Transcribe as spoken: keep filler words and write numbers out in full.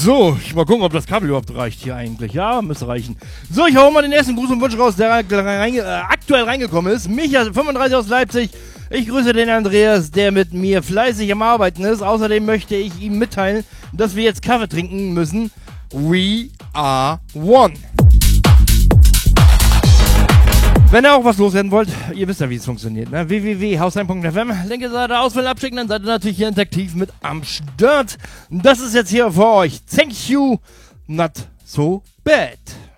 So, ich mal gucken, ob das Kabel überhaupt reicht hier eigentlich. Ja, müsste reichen. So, ich hau mal den ersten Gruß und Wunsch raus, der rein, äh, aktuell reingekommen ist. Micha, fünfunddreißig aus Leipzig. Ich grüße den Andreas, der mit mir fleißig am Arbeiten ist. Außerdem möchte ich ihm mitteilen, dass wir jetzt Kaffee trinken müssen. We are one. Wenn ihr auch was loswerden wollt, ihr wisst ja, wie es funktioniert, ne? w w w punkt hausheim punkt f m, linke Seite auswählen, abschicken, dann seid ihr natürlich hier interaktiv mit am Start. Das ist jetzt hier für euch. Thank you, not so bad.